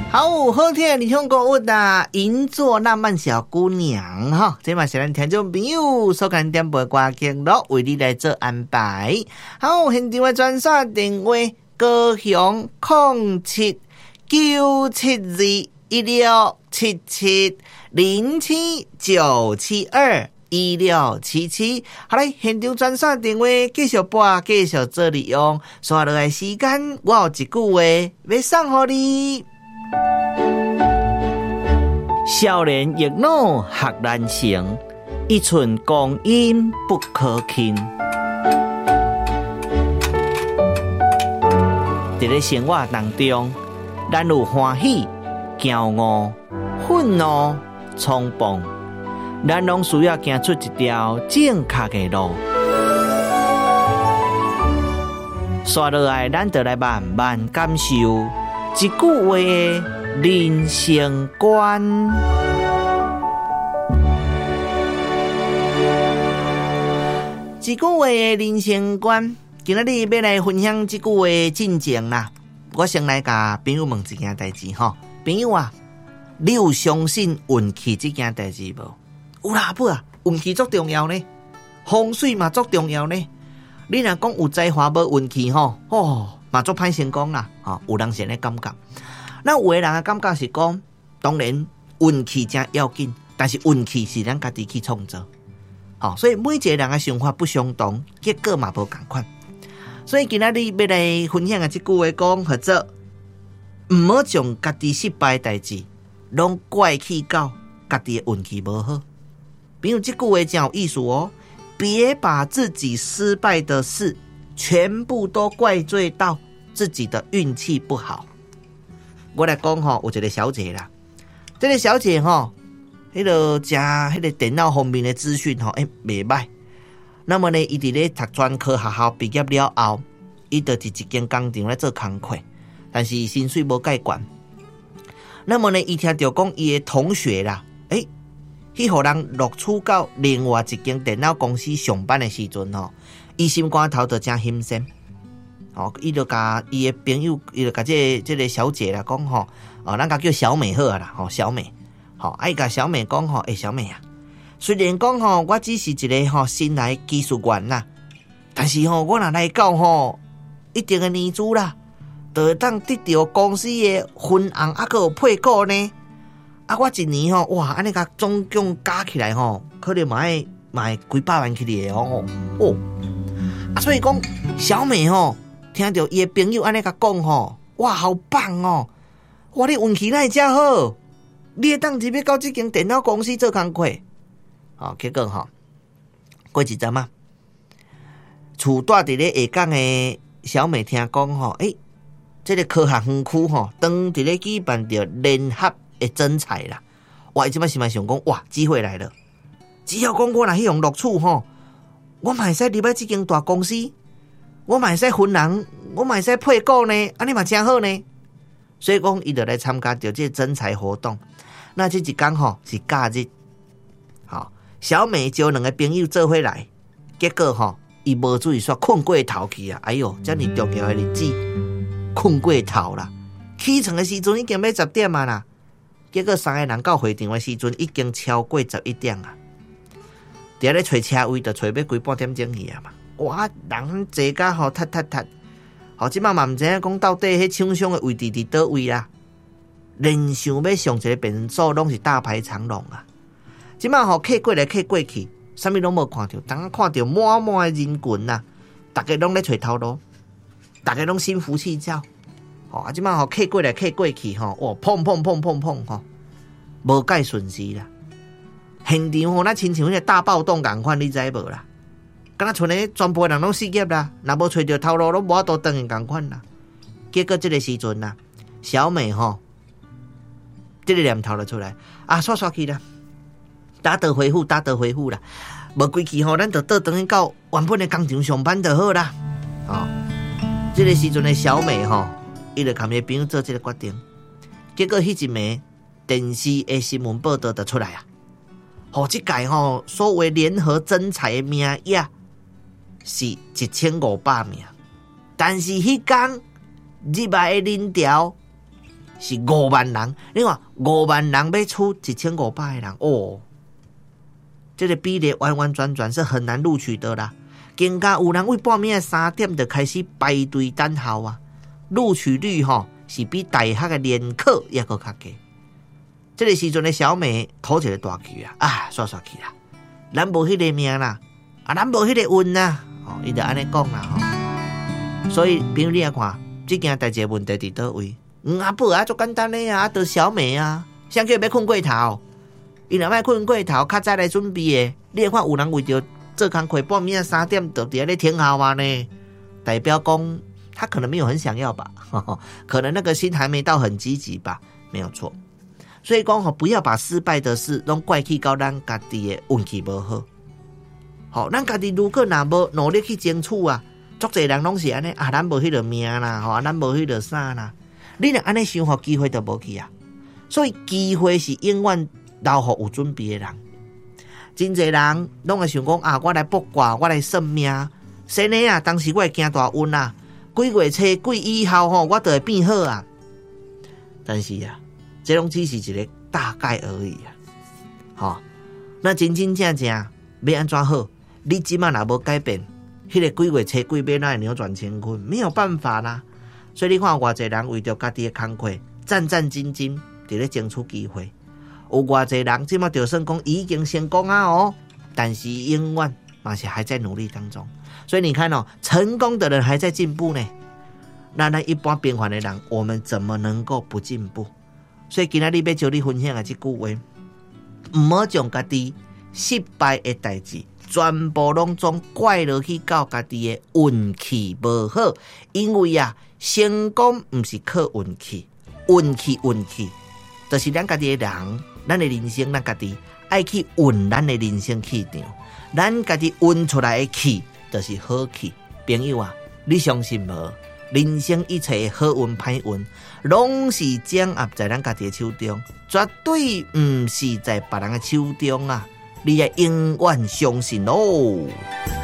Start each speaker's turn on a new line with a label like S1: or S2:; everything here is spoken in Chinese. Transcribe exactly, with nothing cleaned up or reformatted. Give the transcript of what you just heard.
S1: 好好听的理想歌曲啊，银座浪漫小姑娘哈，这嘛是咱听众朋友所看点播歌曲咯，为你来做安排。好，现场的专线电话高雄零七九七二一六七七零七九七二一六七七。好嘞，现场专线电话继续拨，继续做利用。刷落来时间，我有一句话要送给你。少年易怒学难成，一寸光阴不可轻。在咧生活当中，咱有欢喜、骄傲、愤怒、冲动，咱拢需要行出一条正确的路。刷落来，咱就来慢慢感受一句话的人生观。一句话的人生观，今仔日要来分享这句话的进程啦。我先来甲朋友问一件代志吼，朋友啊，你有相信运气这件代志无？有啦，不啊，运气足重要呢，风水嘛足重要呢。你若讲有才华无运气吼，哦，嘛足歹成功啦，吼，有人先咧感觉。那有的人的感觉是讲，当然运气真要紧，但是运气是咱家己去创造。好、哦，所以每一个人的想法不相同，结果嘛无同款。所以今仔日要来分享的这句话讲，或者唔好将家己失败的代志，拢怪去到家己的运气无好。比如这句话真有意思哦，别把自己失败的事全部都怪罪到自己的运气不好。我来讲吼，有一个小姐啦，这个小姐吼，迄个食迄个电脑方面的资讯吼，诶，袂歹。那么呢，伊伫咧读专科学校毕业了后，伊就伫一间工厂咧做工课，但是薪水无介悬。那么呢，伊听到讲伊的同学啦，诶，去互人录取到另外一间电脑公司上班的时阵吼，伊心肝头就真心酸。哦，伊就甲伊的朋友，伊就甲这个、这个小姐啦讲吼，哦，咱甲叫小美好啊啦，吼、哦、小美，吼、哦，爱甲小美讲吼，诶、欸、小美啊，虽然讲吼，我只是一个吼新来技术员啦，但是吼，我若来到吼一定的年资啦，就会当得到公司的分红啊，个配股呢。啊，我一年吼，哇，安尼甲总共加起来吼，可能嘛爱嘛会几百万起嚟的哦哦，啊，所以讲小美吼。听到伊的朋友安尼甲讲吼，哇，好棒哦！哇，你运气哪会这好？你会当入去到这间电脑公司做工课，哦，结果吼，过一阵啊，厝住伫咧下港的小美听讲吼，诶、欸，这个科学园区吼，当伫咧举办着联合的征才啦。哇，伊即摆是咪想讲，哇，机会来了！只要讲我若去用录取吼，我嘛会使入去这间大公司。我嘛会使分人，我嘛会使配股呢，安尼嘛真好呢。所以讲，伊就来参加着这征才活动。那这一天吼是假日，好，小美招两个朋友做伙来，结果吼伊无注意说困过头去啊！哎哟，这么重要的日子，困过头啦。起床的时阵已经要十点啊啦，结果三个人到会场的时阵已经超过十一点啊。伫咧找车位，就找要几半点钟去啊嘛。哇，人坐甲吼踢踢踢，吼即摆嘛毋知影讲到底迄厂商的位置伫倒位啦，连想要上一个便所拢是大排长龙啊！即摆吼客过来客过去，啥物拢无看到，当看到满满的人群呐，大家拢咧找头路，大家拢心浮气躁，吼啊！即摆吼客过来客过去吼，哇，砰砰砰砰砰吼，无介顺时啦，现场吼那亲像迄个大暴动共款，你知无啦？敢若剩诶全部人拢失业啦，若无找着头路，拢无法度转去共款啦。结果这个时阵啦，小美吼，这个念头就出来，啊，刷刷去啦，打道回府，打道回府啦，无规矩吼，咱就倒转去到原本诶工厂上班就好啦。哦，这个时阵诶小美吼，伊就含伊朋友做这个决定。结果迄一暝电视诶新闻报道就出来啊，吼，这届吼所谓联合征才诶名额是一千五百名，但是迄天入来的人潮是五万人，你看五万人要出一千五百个人哦，这个比例完完全全是很难录取的啦。更加有人为报名三点就开始排队等候啊，录取率吼、哦、是比大学的联考也搁较低。这个时阵的小美吐一个大气啊，啊，刷刷气啦，咱无迄个命啦，啊，咱无迄个运啦，哦，伊就安尼讲啦吼、哦。所以朋友你来看，这件代志问题伫倒位？嗯，啊不啊，足简单的啊，得小美啊，谁叫要困过头？伊若莫困过头，较早来准备的，你来看有人为着做工课报名三点就伫咧听号啊呢，代表讲他可能没有很想要吧，呵呵，可能那个心还没到很积极吧，没有错。所以讲吼，不要把失败的事拢怪去到咱家己的运气无好。好，咱家己如果若无努力去争取啊，足侪人拢是安尼啊，咱无迄个命啦，吼，咱无迄个啥啦，你若安尼想，机会都无去啊。所以机会是永远留予有准备的人。真侪人拢会想讲啊，我来卜卦，我来算命，生的啊，当时我会惊大运啊，几月初几以后吼，我就会变好啊。但是啊，这拢只是一个大概而已啊。吼，那真真正正要安怎好？你即马若无改变，迄、那个几月初几要哪会扭转乾坤？没有办法啦。所以你看，偌侪人为着家己的工课，战战兢兢，伫咧争取机会。有偌侪人即马就算讲已经成功啊哦，但是永远嘛是还在努力当中。所以你看哦，成功的人还在进步呢。那咱一般平凡的人，我们怎么能够不进步？所以今仔日要招你分享的这句话，唔好将家己失败的代志全部拢总怪落去到家己的运气无好，因为啊，成功唔是靠运气，运气运气，就是咱家己的人。咱的人生，咱家己爱去运咱的人生气场，咱家己运出来的气，就是好气。朋友啊，你相信无？人生一切好运歹运，拢是掌握在咱家己的手中，绝对唔是在别人的手中啊！你要永远相信哦。